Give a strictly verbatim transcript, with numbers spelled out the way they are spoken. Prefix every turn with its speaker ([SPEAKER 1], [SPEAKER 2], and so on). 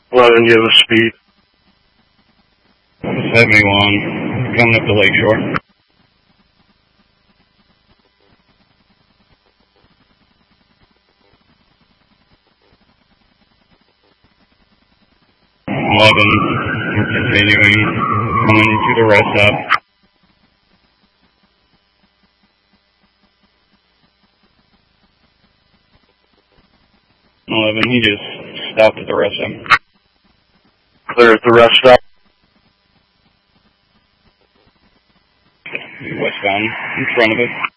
[SPEAKER 1] eleven, give us speed.
[SPEAKER 2] seventy-one, coming up to Lakeshore. eleven, continuing, coming into the rest stop. eleven, he just stopped at the rest stop.
[SPEAKER 1] Clear at the rest stop.
[SPEAKER 2] Westbound, in front of it.